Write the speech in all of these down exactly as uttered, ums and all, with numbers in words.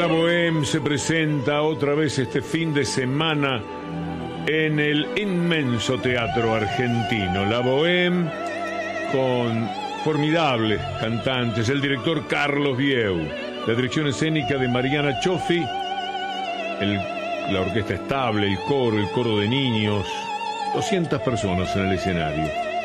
La Bohème se presenta otra vez este fin de semana en el inmenso teatro argentino. La Bohème con formidables cantantes, el director Carlos Vieu, la dirección escénica de Mariana Cioffi, el, la orquesta estable, el coro, el coro de niños, doscientas personas en el escenario.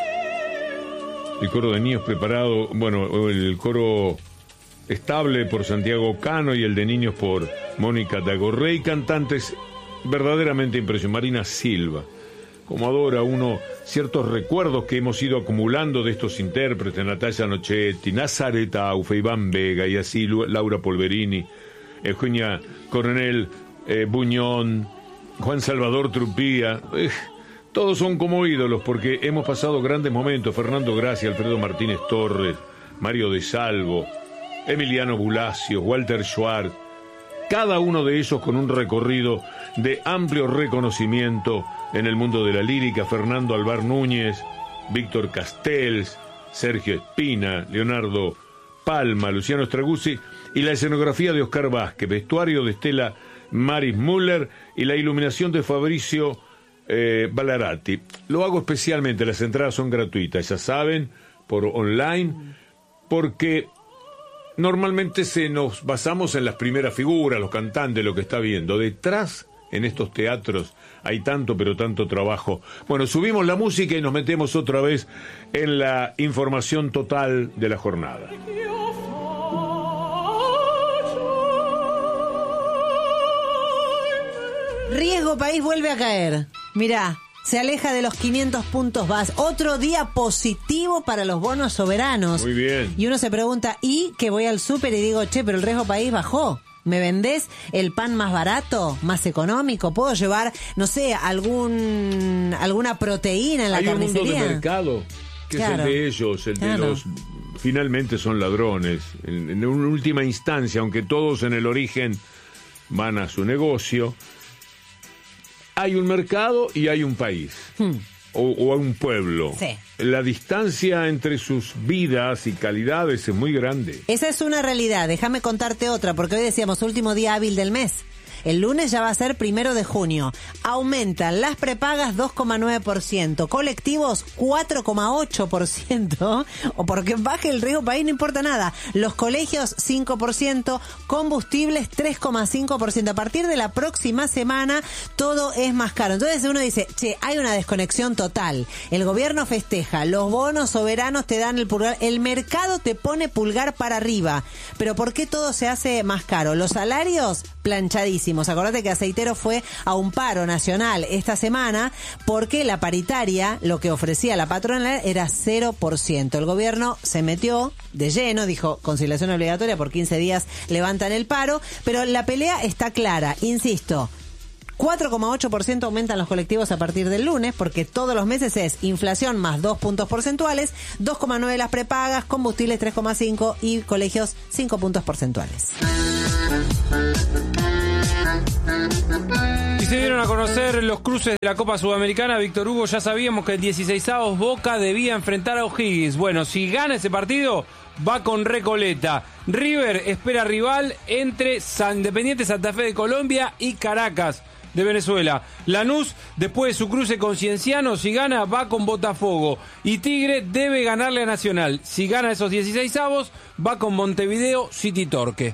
El coro de niños preparado, bueno, el coro estable por Santiago Cano y el de niños por Mónica Dagorrey, cantantes verdaderamente impresionantes. Marina Silva, como adora uno ciertos recuerdos que hemos ido acumulando de estos intérpretes, Natalia Nochetti, Nazareta Aufe, Iván Vega y así Laura Polverini, Eugenia Coronel, eh, Buñón, Juan Salvador Trupía, eh, todos son como ídolos porque hemos pasado grandes momentos. Fernando Gracia, Alfredo Martínez Torres, Mario de Salvo, Emiliano Bulacio, Walter Schwartz, cada uno de ellos con un recorrido de amplio reconocimiento en el mundo de la lírica. Fernando Alvar Núñez, Víctor Castells, Sergio Espina, Leonardo Palma, Luciano Straguzzi y la escenografía de Oscar Vázquez, vestuario de Estela Maris Müller y la iluminación de Fabricio eh, Balarati. Lo hago especialmente, las entradas son gratuitas, ya saben, por online, porque normalmente se nos basamos en las primeras figuras, los cantantes, lo que está viendo. Detrás, en estos teatros, hay tanto, pero tanto trabajo. Bueno, subimos la música y nos metemos otra vez en la información total de la jornada. Riesgo País vuelve a caer. Mirá, se aleja de los quinientos puntos base. Otro día positivo para los bonos soberanos. Muy bien. Y uno se pregunta, ¿y que voy al súper y digo, che, pero el Riesgo País bajó? ¿Me vendés el pan más barato, más económico? ¿Puedo llevar, no sé, algún alguna proteína en la Hay carnicería? Hay un mundo de mercado, que claro, es el de ellos, el claro. de los... Finalmente son ladrones. En, en última instancia, aunque todos en el origen van a su negocio, hay un mercado y hay un país, hmm. o, o un pueblo. Sí. La distancia entre sus vidas y calidades es muy grande. Esa es una realidad. Déjame contarte otra, porque hoy decíamos último día hábil del mes. El lunes ya va a ser primero de junio. Aumentan las prepagas dos coma nueve por ciento, colectivos cuatro coma ocho por ciento, o porque baje el Riesgo País no importa nada. Los colegios cinco por ciento, combustibles tres coma cinco por ciento. A partir de la próxima semana todo es más caro. Entonces uno dice, che, hay una desconexión total. El gobierno festeja, los bonos soberanos te dan el pulgar, el mercado te pone pulgar para arriba. Pero ¿por qué todo se hace más caro? Los salarios planchadísimos. Acordate que Aceitero fue a un paro nacional esta semana porque la paritaria, lo que ofrecía la patronal, era cero por ciento. El gobierno se metió de lleno, dijo conciliación obligatoria, por quince días levantan el paro, pero la pelea está clara, insisto. cuatro coma ocho por ciento aumentan los colectivos a partir del lunes, porque todos los meses es inflación más dos puntos porcentuales, dos coma nueve las prepagas, combustibles tres coma cinco y colegios cinco puntos porcentuales. Y se dieron a conocer los cruces de la Copa Sudamericana. Víctor Hugo, ya sabíamos que el dieciseisavos Boca debía enfrentar a O'Higgins. Bueno, si gana ese partido, va con Recoleta. River espera rival entre San Independiente Santa Fe de Colombia y Caracas de Venezuela. Lanús, después de su cruce con Cienciano, si gana, va con Botafogo. Y Tigre debe ganarle a Nacional. Si gana esos dieciseisavos, va con Montevideo City Torque.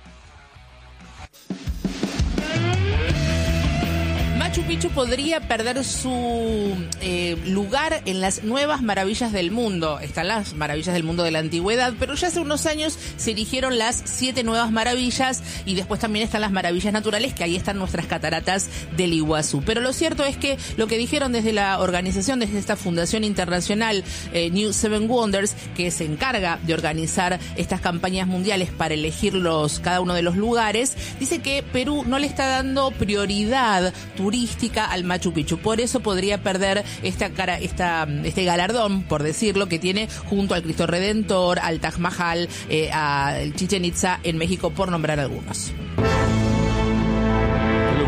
Machu Picchu podría perder su eh, lugar en las nuevas maravillas del mundo. Están las maravillas del mundo de la antigüedad, pero ya hace unos años se erigieron las siete nuevas maravillas y después también están las maravillas naturales, que ahí están nuestras cataratas del Iguazú. Pero lo cierto es que lo que dijeron desde la organización, desde esta fundación internacional eh, New Seven Wonders, que se encarga de organizar estas campañas mundiales para elegir los, cada uno de los lugares, dice que Perú no le está dando prioridad turística al Machu Picchu. Por eso podría perder esta cara, esta, este galardón, por decirlo, que tiene junto al Cristo Redentor, al Taj Mahal, eh, al Chichén Itzá en México, por nombrar algunos. Qué locura el mundo.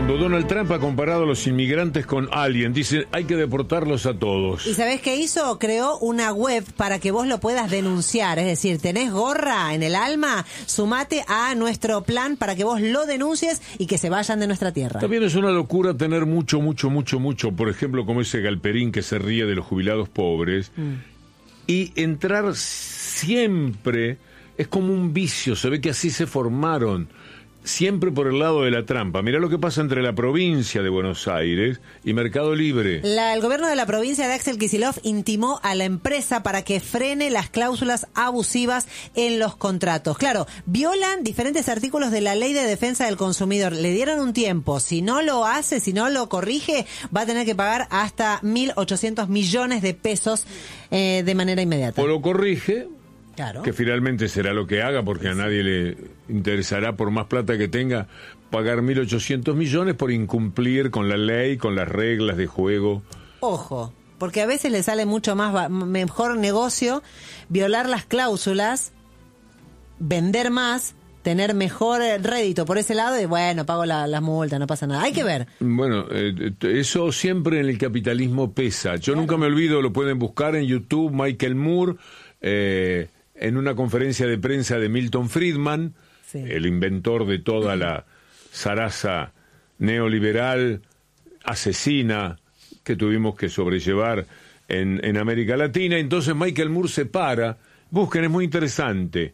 mundo. Donald Trump ha comparado a los inmigrantes con alien. Dice, hay que deportarlos a todos. ¿Y sabés qué hizo? Creó una web para que vos lo puedas denunciar. Es decir, tenés gorra en el alma, sumate a nuestro plan para que vos lo denuncies y que se vayan de nuestra tierra. También es una locura tener mucho, mucho, mucho, mucho. Por ejemplo, como ese Galperín que se ríe de los jubilados pobres. Mm. Y entrar siempre es como un vicio. Se ve que así se formaron. Siempre por el lado de la trampa. Mirá lo que pasa entre la provincia de Buenos Aires y Mercado Libre. La, el gobierno de la provincia de Axel Kicillof intimó a la empresa para que frene las cláusulas abusivas en los contratos. Claro, violan diferentes artículos de la Ley de Defensa del Consumidor. Le dieron un tiempo. Si no lo hace, si no lo corrige, va a tener que pagar hasta mil ochocientos millones de pesos eh, de manera inmediata. O lo corrige... Claro. Que finalmente será lo que haga, porque a nadie le interesará, por más plata que tenga, pagar mil ochocientos millones por incumplir con la ley, con las reglas de juego. Ojo, porque a veces le sale mucho más mejor negocio violar las cláusulas, vender más, tener mejor rédito por ese lado y bueno, pago la, las multas, no pasa nada. Hay que ver. Bueno, eh, eso siempre en el capitalismo pesa. Yo claro. nunca me olvido, lo pueden buscar en YouTube, Michael Moore, eh, en una conferencia de prensa de Milton Friedman, sí. el inventor de toda la zaraza neoliberal, asesina, que tuvimos que sobrellevar en, en América Latina. Entonces Michael Moore se para, busquen, es muy interesante,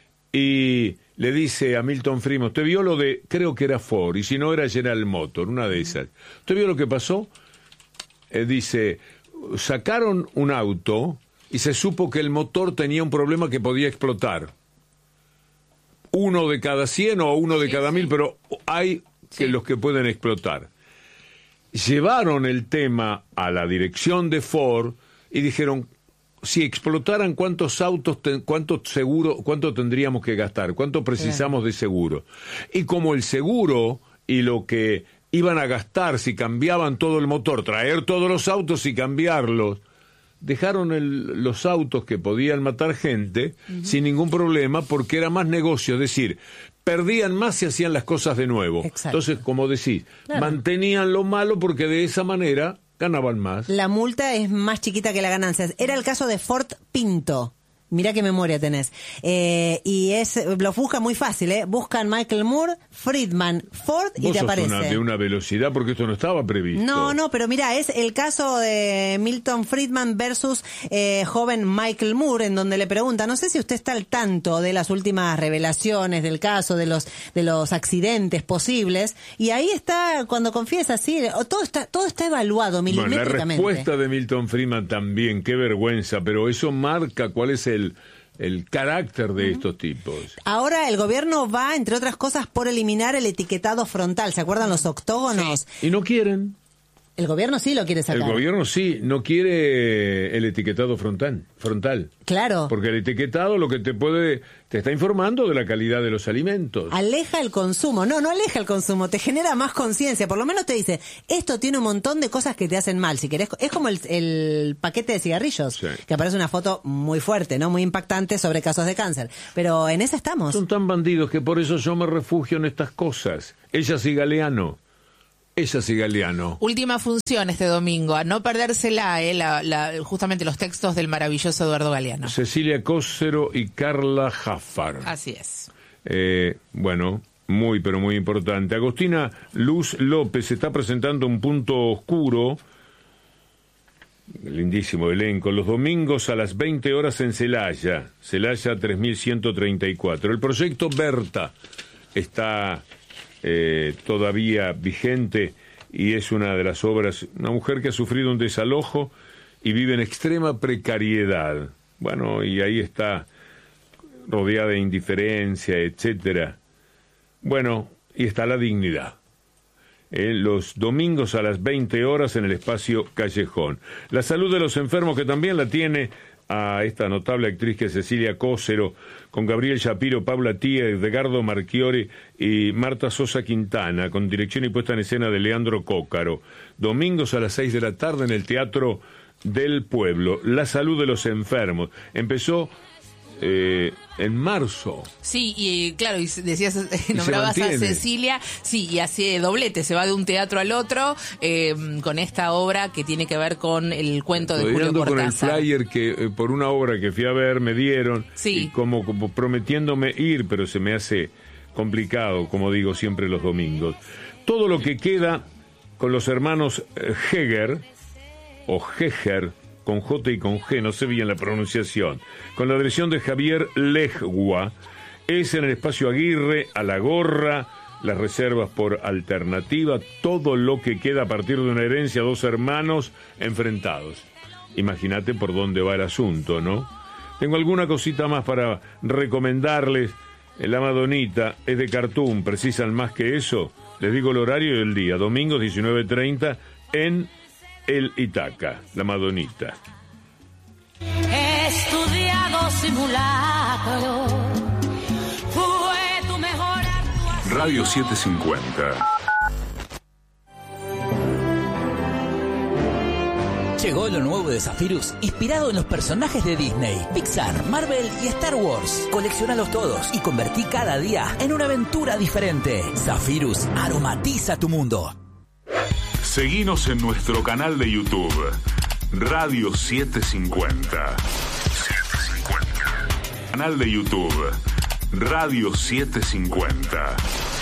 y le dice a Milton Friedman, ¿usted vio lo de, creo que era Ford, y si no era General Motors, una de esas? ¿Usted vio lo que pasó? Eh, dice, sacaron un auto... y se supo que el motor tenía un problema que podía explotar. Uno de cada cien o uno de cada mil, pero hay que sí. los que pueden explotar. Llevaron el tema a la dirección de Ford y dijeron, si explotaran, ¿cuántos autos, te, cuánto seguro, cuánto tendríamos que gastar? ¿Cuánto precisamos de seguro? Y como el seguro y lo que iban a gastar si cambiaban todo el motor, traer todos los autos y cambiarlos, dejaron el, los autos que podían matar gente uh-huh. sin ningún problema porque era más negocio, es decir, perdían más si hacían las cosas de nuevo. Exacto. Entonces, como decís, claro. mantenían lo malo porque de esa manera ganaban más. La multa es más chiquita que la ganancia. Era el caso de Ford Pinto. Mirá qué memoria tenés. Eh, y es lo busca muy fácil, ¿eh? Buscan Michael Moore, Friedman, Ford y Vos te sos aparece. Una, de una velocidad porque esto no estaba previsto. No, no, pero mira, es el caso de Milton Friedman versus eh, joven Michael Moore, en donde le pregunta, no sé si usted está al tanto de las últimas revelaciones del caso, de los de los accidentes posibles, y ahí está cuando confiesa, sí, todo está todo está evaluado milimétricamente. Bueno, la respuesta de Milton Friedman también, qué vergüenza, pero eso marca cuál es el El, el carácter de uh-huh. estos tipos. Ahora el gobierno va, entre otras cosas, por eliminar el etiquetado frontal. ¿Se acuerdan los octógonos? Sí. Y no quieren. El gobierno sí lo quiere sacar. El gobierno sí, no quiere el etiquetado frontal. frontal. Claro. Porque el etiquetado lo que te puede, te está informando de la calidad de los alimentos. Aleja el consumo. No, no aleja el consumo, te genera más conciencia. Por lo menos te dice, esto tiene un montón de cosas que te hacen mal. Si querés, es como el, el paquete de cigarrillos, sí. que aparece una foto muy fuerte, ¿no? Muy impactante sobre casos de cáncer. Pero en esa estamos. Son tan bandidos que por eso yo me refugio en estas cosas. Ella sí, Galeano. Ella sí, Galeano. Última función este domingo, a no perdérsela, eh, la, la, justamente los textos del maravilloso Eduardo Galeano. Cecilia Cócero y Carla Jaffar. Así es. Eh, bueno, muy pero muy importante. Agostina Luz López está presentando Un Punto Oscuro. Lindísimo elenco. Los domingos a las veinte horas en Celaya. Celaya tres mil ciento treinta y cuatro. El proyecto Berta está... Eh, todavía vigente y es una de las obras, una mujer que ha sufrido un desalojo y vive en extrema precariedad. Bueno, y ahí está rodeada de indiferencia, etcétera. Bueno, y está la dignidad. Eh, los domingos a las veinte horas en el espacio Callejón. La salud de los enfermos, que también la tiene a esta notable actriz que es Cecilia Cócero, con Gabriel Shapiro, Paula Tía, Edgardo Marchiori y Marta Sosa Quintana, con dirección y puesta en escena de Leandro Cócaro. Domingos a las seis de la tarde en el Teatro del Pueblo. La salud de los enfermos. Empezó eh, en marzo. Sí, y claro, y decías, eh, nombrabas a Cecilia, sí, y así doblete, se va de un teatro al otro eh, con esta obra que tiene que ver con el cuento de Julio Cortázar. Con el flyer que eh, por una obra que fui a ver me dieron, sí. y como, como prometiéndome ir, pero se me hace complicado, como digo siempre los domingos. Todo lo que queda con los hermanos Heger, o Heger, con J y con G, no sé bien la pronunciación, con la dirección de Javier Legua, es en el Espacio Aguirre, a la gorra, las reservas por alternativa, todo lo que queda a partir de una herencia, dos hermanos enfrentados. Imagínate por dónde va el asunto, ¿no? Tengo alguna cosita más para recomendarles. La Madonita es de Cartoon, ¿precisan más que eso? Les digo el horario y el día, domingos diecinueve treinta en el Itaca, La Madonita. Estudiado simulacro, fue tu mejor actuación. Radio setecientos cincuenta. Llegó lo nuevo de Zephyrus, inspirado en los personajes de Disney, Pixar, Marvel y Star Wars. Coleccionalos todos y convertí cada día en una aventura diferente. Zephyrus aromatiza tu mundo. Seguinos en nuestro canal de YouTube, Radio setecientos cincuenta. Canal de YouTube, Radio setecientos cincuenta.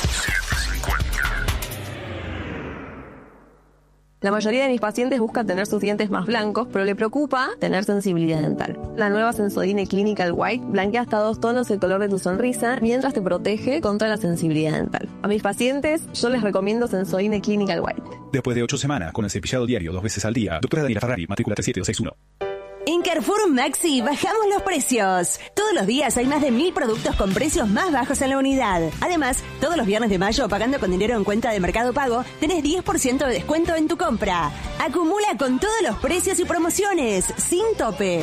La mayoría de mis pacientes buscan tener sus dientes más blancos, pero le preocupa tener sensibilidad dental. La nueva Sensodyne Clinical White blanquea hasta dos tonos el color de tu sonrisa, mientras te protege contra la sensibilidad dental. A mis pacientes, yo les recomiendo Sensodyne Clinical White. Después de ocho semanas, con el cepillado diario dos veces al día, doctora Daniela Ferrari, matrícula tres siete dos seis uno. En Carrefour Maxi bajamos los precios. Todos los días hay más de mil productos con precios más bajos en la unidad. Además, todos los viernes de mayo, pagando con dinero en cuenta de Mercado Pago, tenés diez por ciento de descuento en tu compra. Acumula con todos los precios y promociones, sin tope.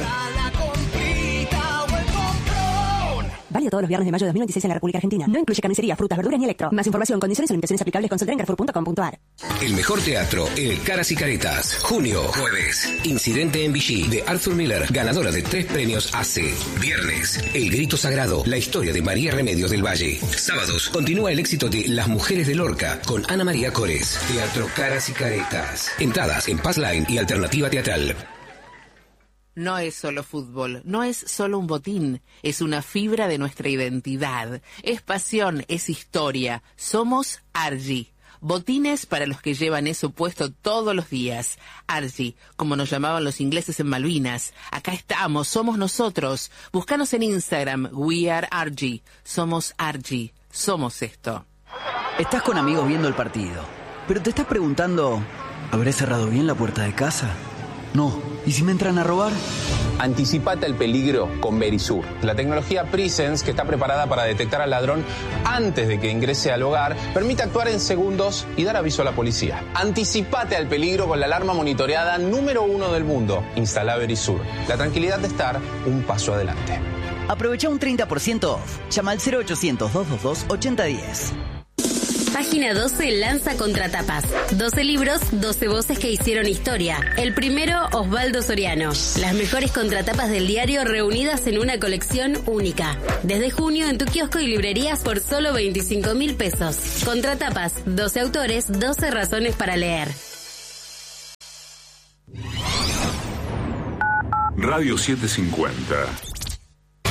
Válido todos los viernes de mayo de dos mil veintiséis en la República Argentina. No incluye carnicería, frutas, verduras ni electro. Más información, condiciones y limitaciones aplicables, consulta en carrefour punto com punto a r. El mejor teatro, el Caras y Caretas. Junio, jueves. Incidente en Vichy, de Arthur Miller, ganadora de tres premios A C. Viernes, El Grito Sagrado, la historia de María Remedios del Valle. Sábados, continúa el éxito de Las Mujeres de Lorca, con Ana María Cores. Teatro Caras y Caretas. Entradas en Passline y Alternativa Teatral. No es solo fútbol, no es solo un botín, es una fibra de nuestra identidad, es pasión, es historia. Somos Argy. Botines para los que llevan eso puesto todos los días. Argy, como nos llamaban los ingleses en Malvinas. Acá estamos, somos nosotros. Búscanos en Instagram, We Are Argy. Somos Argy, somos esto. Estás con amigos viendo el partido, pero te estás preguntando, ¿habré cerrado bien la puerta de casa? No. ¿Y si me entran a robar? Anticipate al peligro con Verisur. La tecnología Presence, que está preparada para detectar al ladrón antes de que ingrese al hogar, permite actuar en segundos y dar aviso a la policía. Anticipate al peligro con la alarma monitoreada número uno del mundo. Instala Verisur. La tranquilidad de estar un paso adelante. Aprovecha un treinta por ciento off. Llama al cero ochocientos, doscientos veintidós, ochenta diez. Página doce lanza Contratapas. doce libros, doce voces que hicieron historia. El primero, Osvaldo Soriano. Las mejores contratapas del diario reunidas en una colección única. Desde junio en tu kiosco y librerías por solo veinticinco mil pesos. Contratapas, doce autores, doce razones para leer. Radio setecientos cincuenta.